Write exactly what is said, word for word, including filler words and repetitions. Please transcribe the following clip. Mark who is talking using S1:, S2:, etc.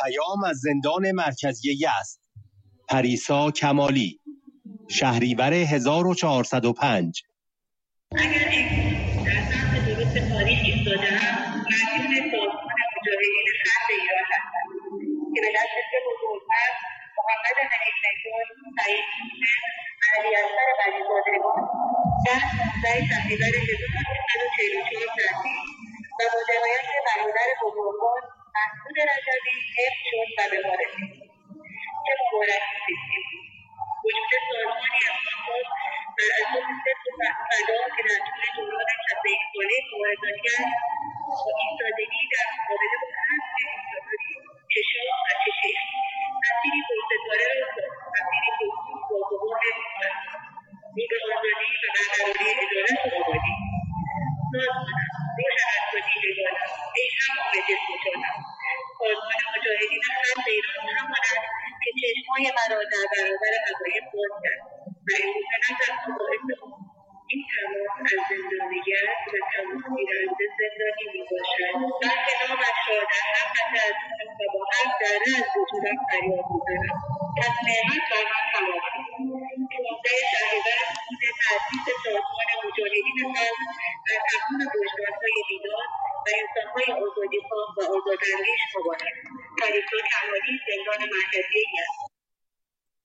S1: پیام از زندان مرکزی یزد. پریسا کمالی، شهریور هزار و چهارصد و پنج.
S2: اگر این در سمت درست تاریخ ایستاده‌ام، مدیون سازمان مجاهدین خلق ایران هستم که به دست بزرگتر محمد حنیف نژاد، سعید موسوی، علیاصغر غنی‌زادگان در پانزده شهریور هزار و سیصد و چهل و چهار تأسیس و با حمایت برادر بزرگوار مسعود رجبی حفظ شد و به ما رسید. چه مبارکی زیستیم! وجود سازمانی اساس‌ساز بر اساس صدق و فدا که در طول دوران شصت و یک ساله مبارزاتی با ایستادگی در مقابل هر دیکتاتوری چه شاه و چه شیخ مسیری پرستاره را مسیری پرسود با غبار نمی‌کند. رو به آزادی و برقراری عدالت و آبادی. سازمانم، روشن است و دیدگانم، ای همام جسم و جانم. سازمان مجاهدین خلق ایران همان است که چشم‌های مرا در برابر حقایق باز کرد و امروز نفس باعث این تمام از زندانیت و تمام گیرنده زندانی میباشد. بلکه نامش را در هر قطعه از خون و با هر ذره از وجودم فریاد میزنم. پس نعمت بر من تمام است. پانزده شهریور روز تأسیس سازمان مجاهدین خلق